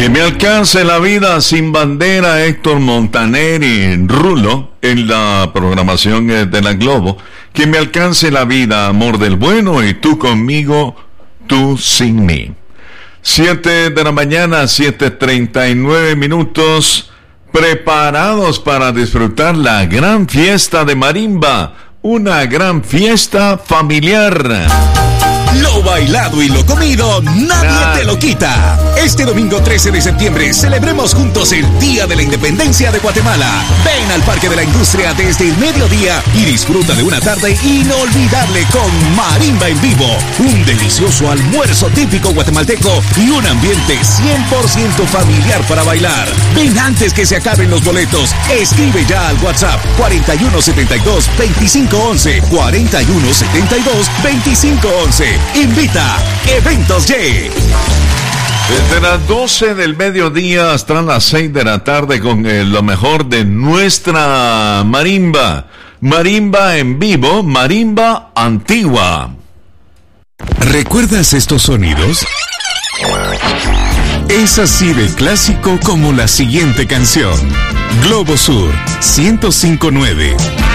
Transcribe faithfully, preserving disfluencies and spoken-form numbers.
Que me alcance la vida sin bandera, Héctor Montaner y Rulo en la programación de la Globo. Que me alcance la vida, amor del bueno, y tú conmigo, tú sin mí. Siete de la mañana, siete treinta y nueve minutos, preparados para disfrutar la gran fiesta de marimba, una gran fiesta familiar. Lo bailado y lo comido, nadie ah. te lo quita. Este domingo trece de septiembre celebremos juntos el Día de la Independencia de Guatemala. Ven al Parque de la Industria desde el mediodía y disfruta de una tarde inolvidable con marimba en vivo, un delicioso almuerzo típico guatemalteco y un ambiente cien por ciento familiar para bailar. Ven antes que se acaben los boletos. Escribe ya al WhatsApp cuarenta y uno setenta y dos veinticinco once, cuarenta y uno setenta y dos veinticinco once. Invita Eventos Y. Desde las doce del mediodía hasta las seis de la tarde con eh, lo mejor de nuestra marimba. Marimba en vivo, marimba antigua. ¿Recuerdas estos sonidos? Es así de clásico como la siguiente canción. Globo Sur ciento cinco punto nueve.